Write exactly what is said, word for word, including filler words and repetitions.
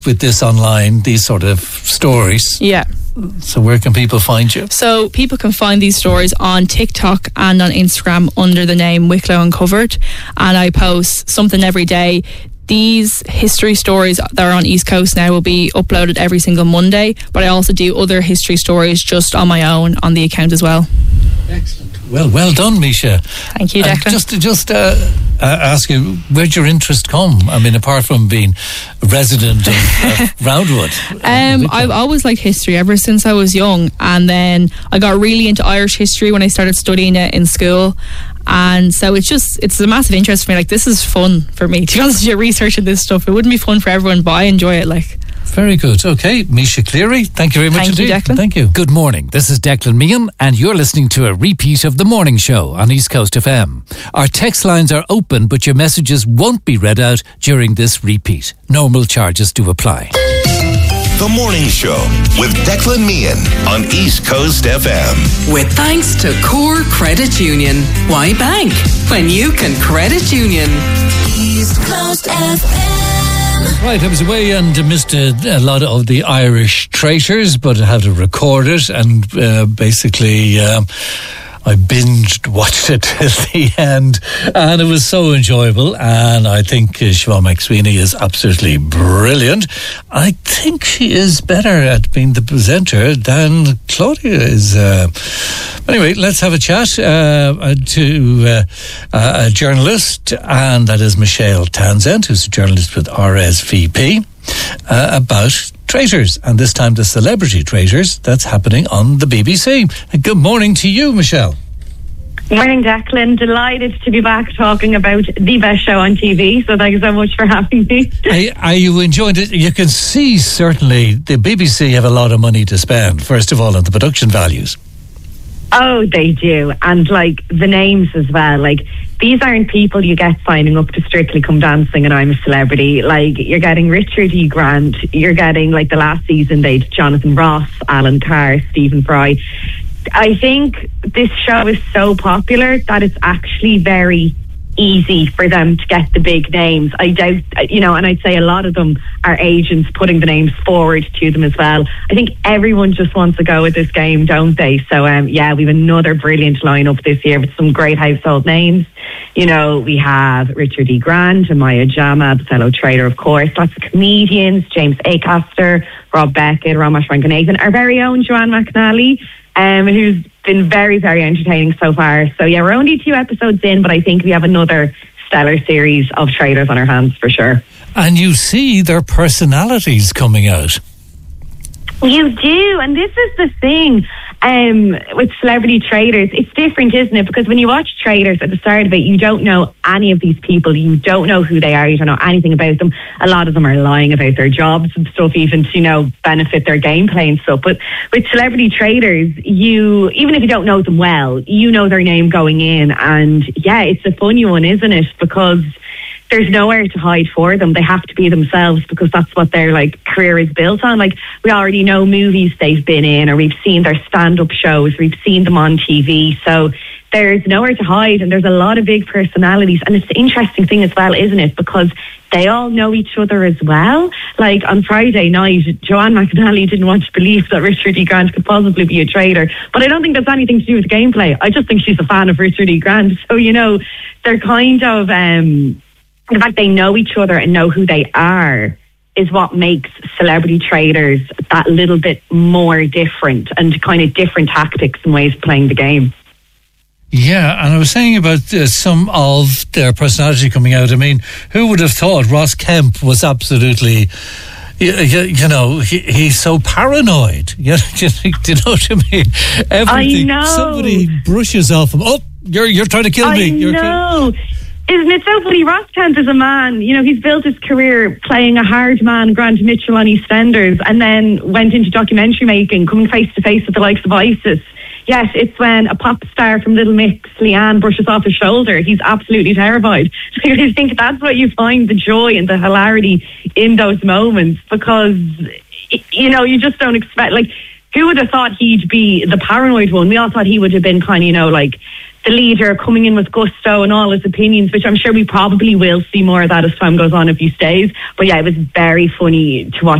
with this online, these sort of stories. Yeah. So where can people find you? So people can find these stories on TikTok and on Instagram under the name Wicklow Uncovered, and I post something every day. These history stories that are on East Coast now will be uploaded every single Monday, but I also do other history stories just on my own on the account as well. Excellent. Well, well done, Misha. Thank you, Declan. And just to just uh, uh, ask you, where'd your interest come? I mean, apart from being a resident of uh, Roundwood. Um, I've always liked history ever since I was young, and then I got really into Irish history when I started studying it in school. And so it's just, it's a massive interest for me. Like, this is fun for me. To be honest with you, researching this stuff, it wouldn't be fun for everyone, but I enjoy it. Like, very good. Okay, Misha Cleary, thank you very much Thank indeed. you, Declan. Thank you. Good morning. This is Declan Meehan, and you're listening to a repeat of The Morning Show on East Coast F M. Our text lines are open, but your messages won't be read out during this repeat. Normal charges do apply. The Morning Show with Declan Meehan on East Coast F M. With thanks to Core Credit Union. Why bank when you can credit union? East Coast F M. Right, I was away and missed a, a lot of the Irish traitors, but I had to record it, and uh, basically um, I binged watched it till the end, and it was so enjoyable. And I think uh, Siobhan McSweeney is absolutely brilliant. I think she is better at being the presenter than Claudia is. Uh, anyway, let's have a chat uh, to uh, a journalist, and that is Michelle Townsend, who's a journalist with R S V P, uh, about traitors, and this time the celebrity traitors that's happening on the B B C. Good morning to you, Michelle. Morning, Declan. Delighted to be back talking about the best show on T V, so thank you so much for having me. Are, are you enjoying it? You can see certainly the B B C have a lot of money to spend, first of all, on the production values. Oh, they do. And like the names as well. Like, these aren't people you get signing up to Strictly Come Dancing and I'm a Celebrity. Like, you're getting Richard E. Grant, you're getting, like, the last season they had Jonathan Ross, Alan Carr, Stephen Fry. I think this show is so popular that it's actually very easy for them to get the big names. I doubt, you know, and I'd say a lot of them are agents putting the names forward to them as well. I think everyone just wants to go with this game, don't they? So, um, yeah, we have another brilliant lineup this year with some great household names. You know, we have Richard E. Grant, Amaya Jama, the fellow trader, of course, lots of comedians, James Acaster, Rob Beckett, Ramesh Ranganathan, our very own Joanne McNally, um, who's been very, very entertaining so far. So, yeah, we're only two episodes in, but I think we have another stellar series of traders on our hands for sure. And you see their personalities coming out. You do, and this is the thing um, with celebrity traders. It's different, isn't it? Because when you watch Traders at the start of it, you don't know any of these people. You don't know who they are. You don't know anything about them. A lot of them are lying about their jobs and stuff, even to, you know, benefit their gameplay and stuff. But with celebrity traders, you, even if you don't know them well, you know their name going in. And yeah, it's a funny one, isn't it? Because there's nowhere to hide for them. They have to be themselves because that's what their like career is built on. Like, we already know movies they've been in, or we've seen their stand-up shows, we've seen them on T V. So there's nowhere to hide, and there's a lot of big personalities. And it's the interesting thing as well, isn't it? Because they all know each other as well. Like, on Friday night, Joanne McNally didn't want to believe that Richard E. Grant could possibly be a trader. But I don't think that's anything to do with gameplay. I just think she's a fan of Richard E. Grant. So, you know, they're kind of... Um, the fact they know each other and know who they are is what makes celebrity traders that little bit more different, and kind of different tactics and ways of playing the game. Yeah, and I was saying about uh, some of their personality coming out. I mean, who would have thought Ross Kemp was absolutely... You, you know, he, he's so paranoid. You know, do you know what I mean? Everything, I know. Somebody brushes off him. Oh, you're you're trying to kill I me. You're know. Isn't it so funny? Ross Kemp is a man, you know, he's built his career playing a hard man, Grant Mitchell on EastEnders, and then went into documentary making, coming face to face with the likes of ISIS. Yes, it's when a pop star from Little Mix, Leanne, brushes off his shoulder, he's absolutely terrified. So I think that's what you find the joy and the hilarity in those moments, because, you know, you just don't expect, like, who would have thought he'd be the paranoid one? We all thought he would have been kind of, you know, like the leader coming in with gusto and all his opinions, which I'm sure we probably will see more of that as time goes on if he stays. But yeah, it was very funny to watch